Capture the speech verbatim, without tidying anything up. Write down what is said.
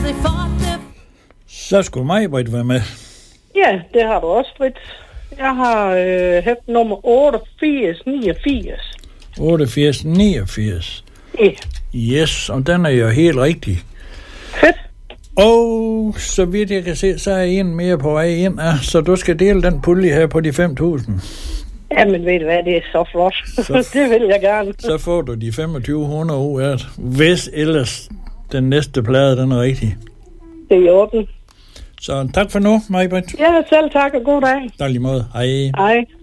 Så skulle mig, Britt, være med. Ja, det har du også, Britt. Jeg har øh, hæft nummer otteogfirs niogfirs. otteogfirs niogfirs. Ja. Yes, og den er jo helt rigtig. Fedt. Og så vidt jeg kan se, så er en mere på vej ind, ja, så du skal dele den pulje her på de fem tusind. Jamen ved du hvad, det er så flot. Så, det vil jeg gerne. Så får du de femogtyve hundrede ud af det, hvis ellers den næste plade, den er rigtig. Det er i orden. Så tak for nu, Maj-Britt. Ja, selv tak og god dag. Tak lige måde. Hej. Hej.